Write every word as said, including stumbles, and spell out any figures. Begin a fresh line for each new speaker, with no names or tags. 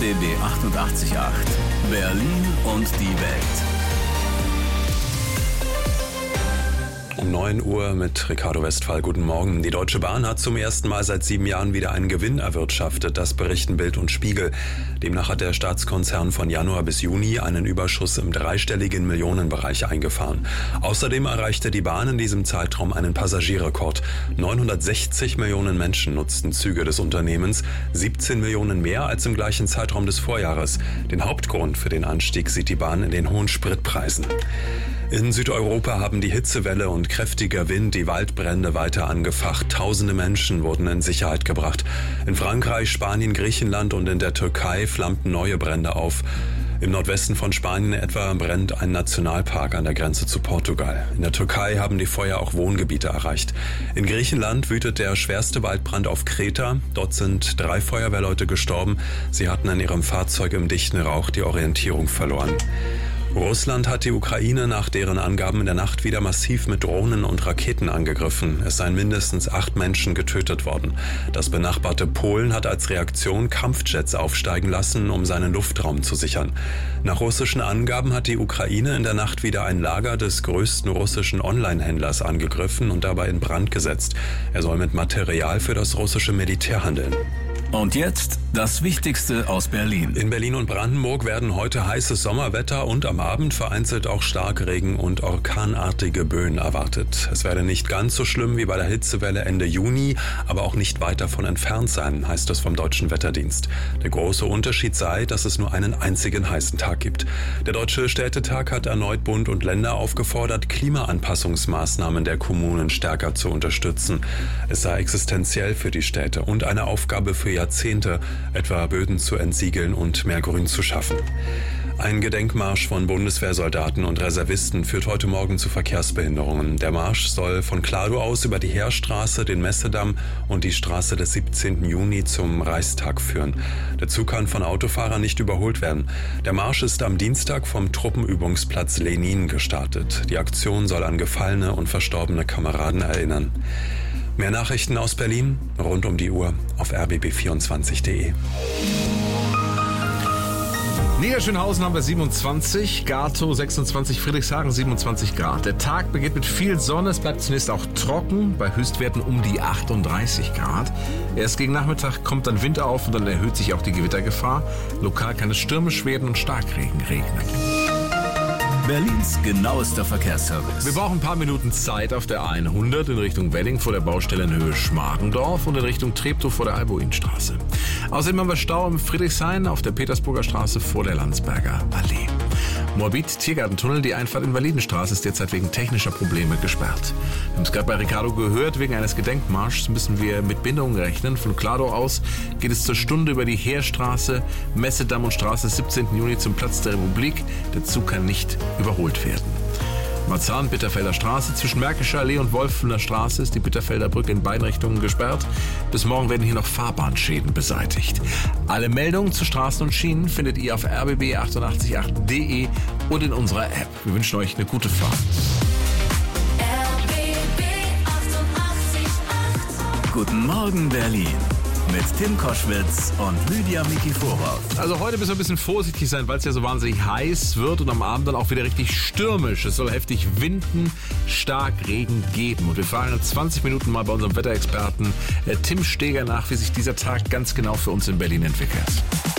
B B achtundachtzig Komma acht. Berlin und die Welt.
Um neun Uhr mit Ricardo Westphal. Guten Morgen. Die Deutsche Bahn hat zum ersten Mal seit sieben Jahren wieder einen Gewinn erwirtschaftet. Das berichten Bild und Spiegel. Demnach hat der Staatskonzern von Januar bis Juni einen Überschuss im dreistelligen Millionenbereich eingefahren. Außerdem erreichte die Bahn in diesem Zeitraum einen Passagierrekord. neunhundertsechzig Millionen Menschen nutzten Züge des Unternehmens, siebzehn Millionen mehr als im gleichen Zeitraum des Vorjahres. Den Hauptgrund für den Anstieg sieht die Bahn in den hohen Spritpreisen. In Südeuropa haben die Hitzewelle und kräftiger Wind die Waldbrände weiter angefacht. Tausende Menschen wurden in Sicherheit gebracht. In Frankreich, Spanien, Griechenland und in der Türkei flammten neue Brände auf. Im Nordwesten von Spanien etwa brennt ein Nationalpark an der Grenze zu Portugal. In der Türkei haben die Feuer auch Wohngebiete erreicht. In Griechenland wütet der schwerste Waldbrand auf Kreta. Dort sind drei Feuerwehrleute gestorben. Sie hatten in ihrem Fahrzeug im dichten Rauch die Orientierung verloren. Russland hat die Ukraine nach deren Angaben in der Nacht wieder massiv mit Drohnen und Raketen angegriffen. Es seien mindestens acht Menschen getötet worden. Das benachbarte Polen hat als Reaktion Kampfjets aufsteigen lassen, um seinen Luftraum zu sichern. Nach russischen Angaben hat die Ukraine in der Nacht wieder ein Lager des größten russischen Online-Händlers angegriffen und dabei in Brand gesetzt. Er soll mit Material für das russische Militär handeln.
Und jetzt das Wichtigste aus Berlin.
In Berlin und Brandenburg werden heute heißes Sommerwetter und am Abend vereinzelt auch Starkregen und orkanartige Böen erwartet. Es werde nicht ganz so schlimm wie bei der Hitzewelle Ende Juni, aber auch nicht weit davon entfernt sein, heißt es vom Deutschen Wetterdienst. Der große Unterschied sei, dass es nur einen einzigen heißen Tag gibt. Der Deutsche Städtetag hat erneut Bund und Länder aufgefordert, Klimaanpassungsmaßnahmen der Kommunen stärker zu unterstützen. Es sei existenziell für die Städte und eine Aufgabe für Jahrzehnte, etwa Böden zu entsiegeln und mehr Grün zu schaffen. Ein Gedenkmarsch von Bundeswehrsoldaten und Reservisten führt heute Morgen zu Verkehrsbehinderungen. Der Marsch soll von Kladow aus über die Heerstraße, den Messedamm und die Straße des siebzehnten Juni zum Reichstag führen. Der Zug kann von Autofahrern nicht überholt werden. Der Marsch ist am Dienstag vom Truppenübungsplatz Lenin gestartet. Die Aktion soll an gefallene und verstorbene Kameraden erinnern. Mehr Nachrichten aus Berlin rund um die Uhr auf r b b vierundzwanzig punkt d e.
Niederschönhausen haben wir siebenundzwanzig, Gatow sechsundzwanzig, Friedrichshagen siebenundzwanzig Grad. Der Tag beginnt mit viel Sonne, es bleibt zunächst auch trocken, bei Höchstwerten um die achtunddreißig Grad. Erst gegen Nachmittag kommt dann Wind auf und dann erhöht sich auch die Gewittergefahr. Lokal kann es stürmisch werden und Starkregen regnen.
Berlins genauester Verkehrsservice.
Wir brauchen ein paar Minuten Zeit auf der hundert in Richtung Wedding vor der Baustellenhöhe Schmargendorf und in Richtung Treptow vor der Albuinstraße. Außerdem haben wir Stau im Friedrichshain auf der Petersburger Straße vor der Landsberger Allee. Moabit Tiergartentunnel, die Einfahrt in Validenstraße ist derzeit wegen technischer Probleme gesperrt. Wir haben es gerade bei Ricardo gehört, wegen eines Gedenkmarschs müssen wir mit Bindungen rechnen. Von Kladow aus geht es zur Stunde über die Heerstraße, Messedamm und Straße des siebzehnten Juni zum Platz der Republik. Der Zug kann nicht überholt werden. Marzahn, Bitterfelder Straße, zwischen Märkischer Allee und Wolfener Straße ist die Bitterfelder Brücke in beiden Richtungen gesperrt. Bis morgen werden hier noch Fahrbahnschäden beseitigt. Alle Meldungen zu Straßen und Schienen findet ihr auf r b b achtundachtzig Komma acht punkt d e und in unserer App. Wir wünschen euch eine gute Fahrt.
R B B achtundachtzig Komma acht. Guten Morgen Berlin. Mit Tim Koschwitz und Lydia Mikiforov.
Also heute müssen wir ein bisschen vorsichtig sein, weil es ja so wahnsinnig heiß wird und am Abend dann auch wieder richtig stürmisch. Es soll heftig winden, stark Regen geben. Und wir fragen in zwanzig Minuten mal bei unserem Wetterexperten äh, Tim Steger nach, wie sich dieser Tag ganz genau für uns in Berlin entwickelt.